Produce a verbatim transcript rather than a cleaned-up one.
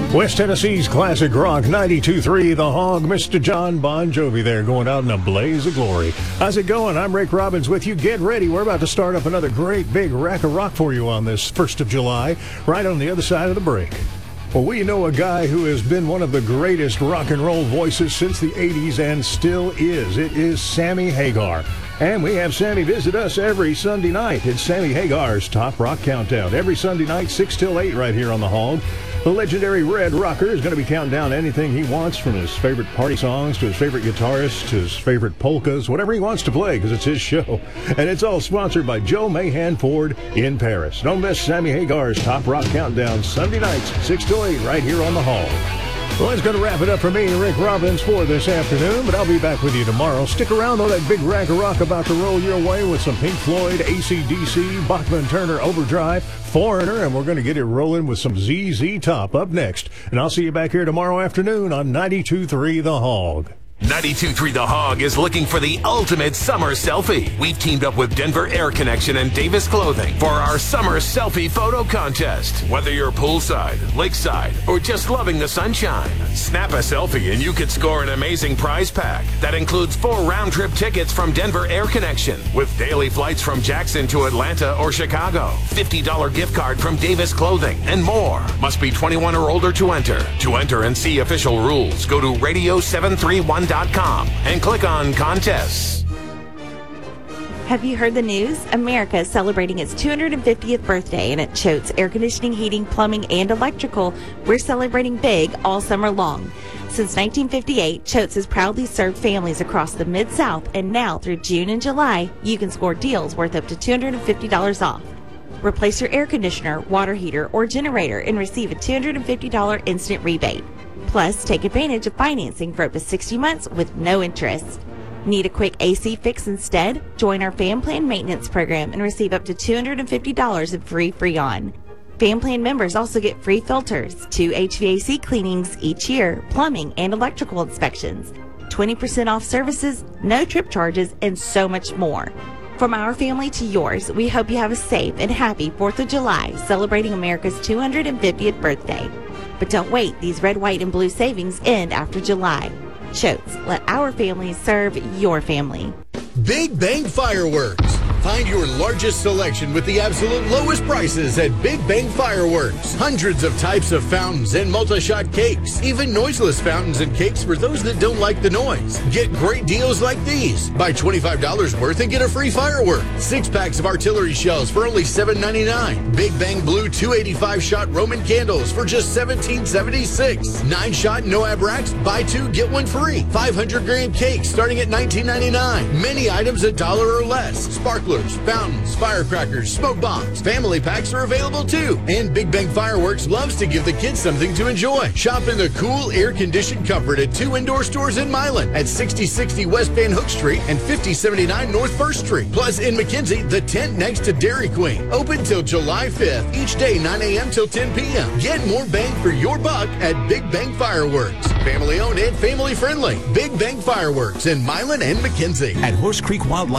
West Tennessee's classic rock, ninety-two three The Hog, Mister John Bon Jovi there going out in a blaze of glory. How's it going? I'm Rick Robbins with you. Get ready. We're about to start up another great big rack of rock for you on this first of July, right on the other side of the break. Well, we know a guy who has been one of the greatest rock and roll voices since the eighties and still is. It is Sammy Hagar. And we have Sammy visit us every Sunday night. It's Sammy Hagar's Top Rock Countdown. Every Sunday night, six till eight right here on The Hog. The legendary Red Rocker is going to be counting down anything he wants, from his favorite party songs to his favorite guitarist to his favorite polkas, whatever he wants to play, because it's his show. And it's all sponsored by Joe Mahan Ford in Paris. Don't miss Sammy Hagar's Top Rock Countdown, Sunday nights, six till eight, right here on The Hog. Well, that's going to wrap it up for me, Rick Robbins, for this afternoon, but I'll be back with you tomorrow. Stick around, though. That big rack of rock about to roll your way with some Pink Floyd, A C D C, Bachman Turner Overdrive, Foreigner, and we're going to get it rolling with some Z Z Top up next. And I'll see you back here tomorrow afternoon on ninety-two three The Hog. ninety-two three The Hog is looking for the ultimate summer selfie. We've teamed up with Denver Air Connection and Davis Clothing for our summer selfie photo contest. Whether you're poolside, lakeside, or just loving the sunshine, snap a selfie and you could score an amazing prize pack that includes four round-trip tickets from Denver Air Connection with daily flights from Jackson to Atlanta or Chicago, fifty dollars gift card from Davis Clothing, and more. Must be twenty-one or older to enter. To enter and see official rules, go to radio seven three one dot com and click on contests. Have you heard the news? America is celebrating its two hundred fiftieth birthday, and at Choate's Air Conditioning, Heating, Plumbing, and Electrical, we're celebrating big all summer long. Since nineteen fifty-eight, Choate's has proudly served families across the Mid-South, and now through June and July, you can score deals worth up to two hundred fifty dollars off. Replace your air conditioner, water heater, or generator and receive a two hundred fifty dollars instant rebate. Plus, take advantage of financing for up to sixty months with no interest. Need a quick A C fix instead? Join our Fan Plan Maintenance Program and receive up to two hundred fifty dollars in free Freon. Fan Plan members also get free filters, two H V A C cleanings each year, plumbing and electrical inspections, twenty percent off services, no trip charges, and so much more. From our family to yours, we hope you have a safe and happy fourth of July, celebrating America's two hundred fiftieth birthday. But don't wait, these red, white, and blue savings end after July. Choate's, let our family serve your family. Big Bang Fireworks. Find your largest selection with the absolute lowest prices at Big Bang Fireworks. Hundreds of types of fountains and multi-shot cakes. Even noiseless fountains and cakes for those that don't like the noise. Get great deals like these. Buy twenty-five dollars worth and get a free firework. Six packs of artillery shells for only seven ninety-nine. Big Bang Blue two eighty-five shot Roman candles for just seventeen seventy-six. Nine shot Noab racks, buy two, get one free. five hundred gram cakes starting at nineteen ninety-nine. Many items a dollar or less. Sparklers, fountains, firecrackers, smoke bombs. Family packs are available too. And Big Bang Fireworks loves to give the kids something to enjoy. Shop in the cool, air-conditioned comfort at two indoor stores in Milan at sixty sixty West Van Hook Street and fifty seventy-nine North First Street. Plus in McKenzie, the tent next to Dairy Queen. Open till July fifth, each day nine a.m. till ten p.m. Get more bang for your buck at Big Bang Fireworks. Family owned and family friendly. Big Bang Fireworks in Milan and McKenzie. At Horse Creek Wildlife